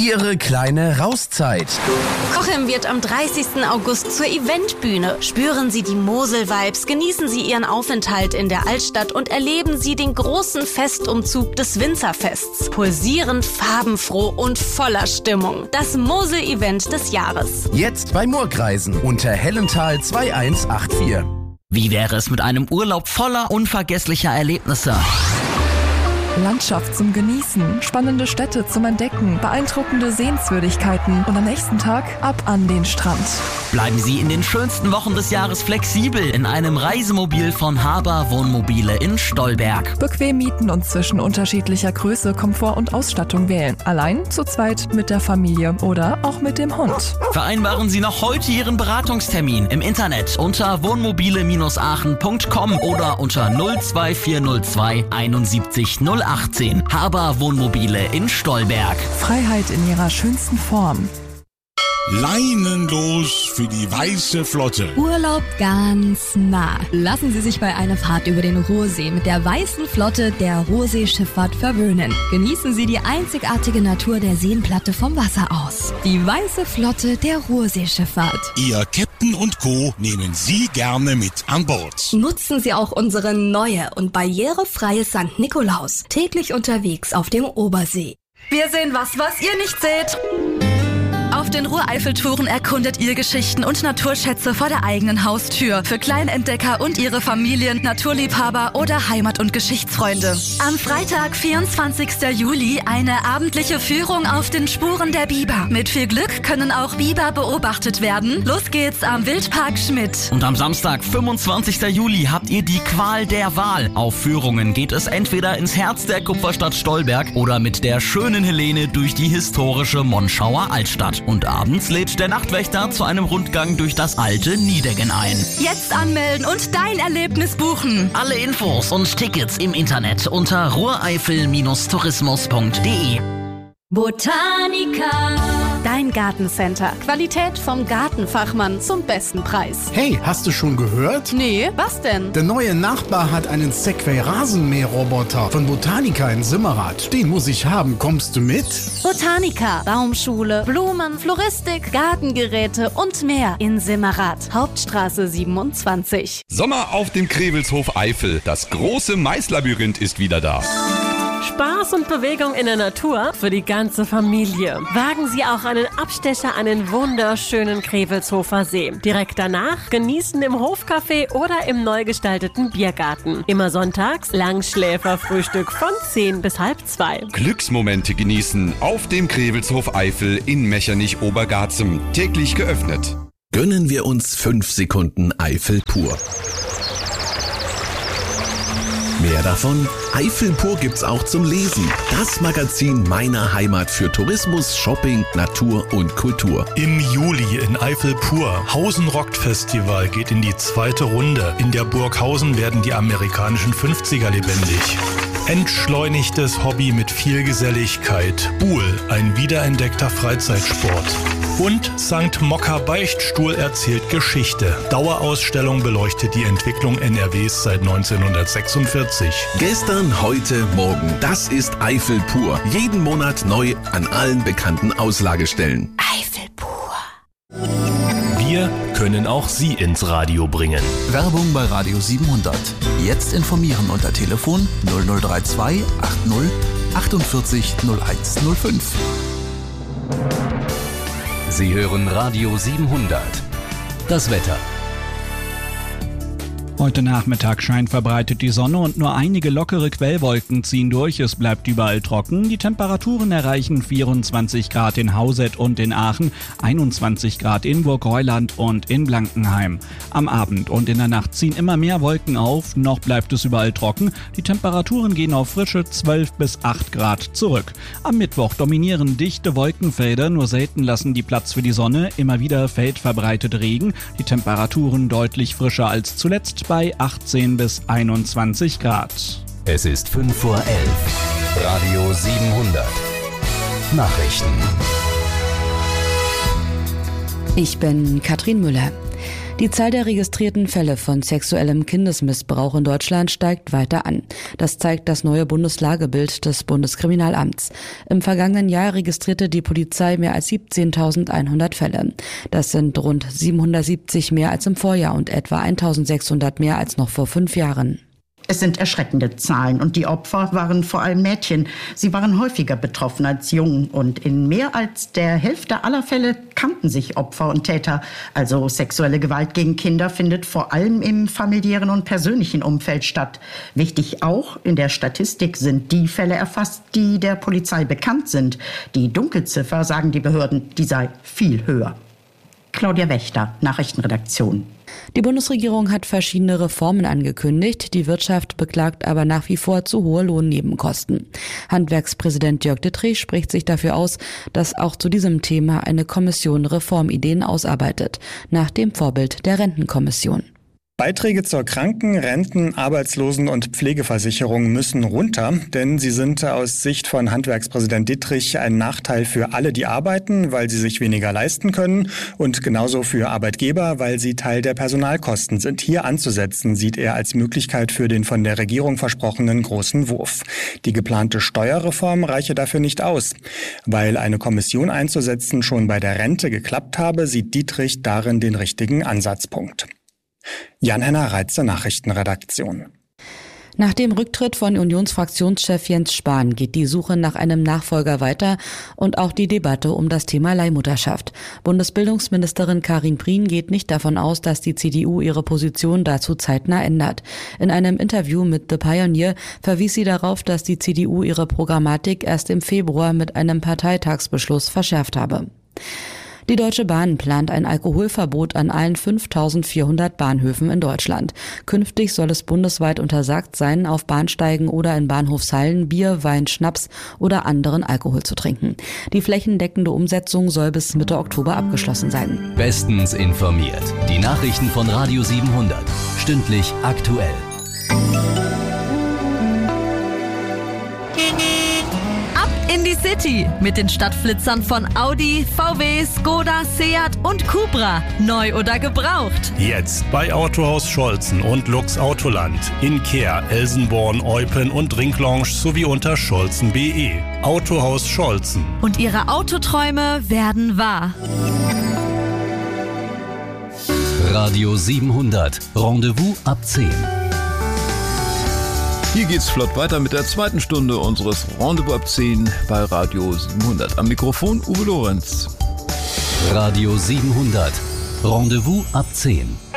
Ihre kleine Rauszeit. Cochem wird am 30. August zur Eventbühne. Spüren Sie die Mosel-Vibes, genießen Sie Ihren Aufenthalt in der Altstadt und erleben Sie den großen Festumzug des Winzerfests. Pulsierend, farbenfroh und voller Stimmung. Das Mosel-Event des Jahres. Jetzt bei Murgreisen unter Hellenthal 2184. Wie wäre es mit einem Urlaub voller unvergesslicher Erlebnisse? Landschaft zum Genießen, spannende Städte zum Entdecken, beeindruckende Sehenswürdigkeiten und am nächsten Tag ab an den Strand. Bleiben Sie in den schönsten Wochen des Jahres flexibel in einem Reisemobil von Haber Wohnmobile in Stolberg. Bequem mieten und zwischen unterschiedlicher Größe, Komfort und Ausstattung wählen. Allein, zu zweit, mit der Familie oder auch mit dem Hund. Vereinbaren Sie noch heute Ihren Beratungstermin im Internet unter wohnmobile-aachen.com oder unter 02402 71 018. Haber Wohnmobile in Stolberg. Freiheit in ihrer schönsten Form. Leinenlos für die Weiße Flotte. Urlaub ganz nah. Lassen Sie sich bei einer Fahrt über den Ruhrsee mit der Weißen Flotte der Ruhrseeschifffahrt verwöhnen. Genießen Sie die einzigartige Natur der Seenplatte vom Wasser aus. Die Weiße Flotte der Ruhrseeschifffahrt. Ihr Captain und Co. nehmen Sie gerne mit an Bord. Nutzen Sie auch unsere neue und barrierefreie St. Nikolaus. Täglich unterwegs auf dem Obersee. Wir sehen was ihr nicht seht. Auf den Ruhreifeltouren erkundet ihr Geschichten und Naturschätze vor der eigenen Haustür. Für Kleinentdecker und ihre Familien, Naturliebhaber oder Heimat- und Geschichtsfreunde. Am Freitag, 24. Juli, eine abendliche Führung auf den Spuren der Biber. Mit viel Glück können auch Biber beobachtet werden. Los geht's am Wildpark Schmidt. Und am Samstag, 25. Juli, habt ihr die Qual der Wahl. Auf Führungen geht es entweder ins Herz der Kupferstadt Stolberg oder mit der schönen Helene durch die historische Monschauer Altstadt. Und abends lädt der Nachtwächter zu einem Rundgang durch das alte Niedeggen ein. Jetzt anmelden und dein Erlebnis buchen. Alle Infos und Tickets im Internet unter ruhreifel-tourismus.de. Botanica. Dein Gartencenter. Qualität vom Gartenfachmann zum besten Preis. Hey, hast du schon gehört? Nee, was denn? Der neue Nachbar hat einen Segway Rasenmäherroboter von Botanica in Simmerath. Den muss ich haben. Kommst du mit? Botanica. Baumschule, Blumen, Floristik, Gartengeräte und mehr in Simmerath. Hauptstraße 27. Sommer auf dem Krewelshof Eifel. Das große Maislabyrinth ist wieder da. Spaß und Bewegung in der Natur für die ganze Familie. Wagen Sie auch einen Abstecher an den wunderschönen Krewelshofer See. Direkt danach genießen im Hofcafé oder im neu gestalteten Biergarten. Immer sonntags Langschläferfrühstück von 10 bis halb 2. Glücksmomente genießen auf dem Krewelshof Eifel in Mechernich-Obergarzem. Täglich geöffnet. Gönnen wir uns 5 Sekunden Eifel pur. Mehr davon? Eifel pur gibt's auch zum Lesen. Das Magazin meiner Heimat für Tourismus, Shopping, Natur und Kultur. Im Juli in Eifel pur. Hausen Rockt Festival geht in die 2. Runde. In der Burg Hausen werden die amerikanischen 50er lebendig. Entschleunigtes Hobby mit viel Geselligkeit. Buhl, ein wiederentdeckter Freizeitsport. Und St. Mokka Beichtstuhl erzählt Geschichte. Dauerausstellung beleuchtet die Entwicklung NRWs seit 1946. Gestern, heute, morgen. Das ist Eifel pur. Jeden Monat neu an allen bekannten Auslagestellen. Eifel pur. Wir können auch Sie ins Radio bringen. Werbung bei Radio 700. Jetzt informieren unter Telefon 0032 80 48 0105. Sie hören Radio 700. Das Wetter. Heute Nachmittag scheint verbreitet die Sonne und nur einige lockere Quellwolken ziehen durch. Es bleibt überall trocken. Die Temperaturen erreichen 24 Grad in Hauset und in Aachen, 21 Grad in Burgreuland und in Blankenheim. Am Abend und in der Nacht ziehen immer mehr Wolken auf. Noch bleibt es überall trocken. Die Temperaturen gehen auf frische 12 bis 8 Grad zurück. Am Mittwoch dominieren dichte Wolkenfelder. Nur selten lassen die Platz für die Sonne. Immer wieder fällt verbreitet Regen. Die Temperaturen deutlich frischer als zuletzt bei 18 bis 21 Grad. Es ist 5 vor 11. Radio 700. Nachrichten. Ich bin Katrin Müller. Die Zahl der registrierten Fälle von sexuellem Kindesmissbrauch in Deutschland steigt weiter an. Das zeigt das neue Bundeslagebild des Bundeskriminalamts. Im vergangenen Jahr registrierte die Polizei mehr als 17.100 Fälle. Das sind rund 770 mehr als im Vorjahr und etwa 1.600 mehr als noch vor 5 Jahren. Es sind erschreckende Zahlen und die Opfer waren vor allem Mädchen. Sie waren häufiger betroffen als Jungen und in mehr als der Hälfte aller Fälle kannten sich Opfer und Täter. Also sexuelle Gewalt gegen Kinder findet vor allem im familiären und persönlichen Umfeld statt. Wichtig auch, in der Statistik sind die Fälle erfasst, die der Polizei bekannt sind. Die Dunkelziffer, sagen die Behörden, die sei viel höher. Claudia Wächter, Nachrichtenredaktion. Die Bundesregierung hat verschiedene Reformen angekündigt. Die Wirtschaft beklagt aber nach wie vor zu hohe Lohnnebenkosten. Handwerkspräsident Jörg Dittrich spricht sich dafür aus, dass auch zu diesem Thema eine Kommission Reformideen ausarbeitet, nach dem Vorbild der Rentenkommission. Beiträge zur Kranken-, Renten-, Arbeitslosen- und Pflegeversicherung müssen runter, denn sie sind aus Sicht von Handwerkspräsident Dittrich ein Nachteil für alle, die arbeiten, weil sie sich weniger leisten können und genauso für Arbeitgeber, weil sie Teil der Personalkosten sind. Hier anzusetzen, sieht er als Möglichkeit für den von der Regierung versprochenen großen Wurf. Die geplante Steuerreform reiche dafür nicht aus. Weil eine Kommission einzusetzen schon bei der Rente geklappt habe, sieht Dittrich darin den richtigen Ansatzpunkt. Jan-Henner Reitze, Nachrichtenredaktion. Nach dem Rücktritt von Unionsfraktionschef Jens Spahn geht die Suche nach einem Nachfolger weiter und auch die Debatte um das Thema Leihmutterschaft. Bundesbildungsministerin Karin Prien geht nicht davon aus, dass die CDU ihre Position dazu zeitnah ändert. In einem Interview mit The Pioneer verwies sie darauf, dass die CDU ihre Programmatik erst im Februar mit einem Parteitagsbeschluss verschärft habe. Die Deutsche Bahn plant ein Alkoholverbot an allen 5.400 Bahnhöfen in Deutschland. Künftig soll es bundesweit untersagt sein, auf Bahnsteigen oder in Bahnhofshallen Bier, Wein, Schnaps oder anderen Alkohol zu trinken. Die flächendeckende Umsetzung soll bis Mitte Oktober abgeschlossen sein. Bestens informiert. Die Nachrichten von Radio 700. Stündlich aktuell. In die City mit den Stadtflitzern von Audi, VW, Skoda, Seat und Cupra. Neu oder gebraucht. Jetzt bei Autohaus Scholzen und Lux Autoland. In Kehr, Elsenborn, Eupen und Ringlounge sowie unter scholzen.de. Autohaus Scholzen. Und ihre Autoträume werden wahr. Radio 700. Rendezvous ab 10. Hier geht's flott weiter mit der zweiten Stunde unseres Rendezvous ab 10 bei Radio 700. Am Mikrofon Uwe Lorenz. Radio 700. Rendezvous ab 10.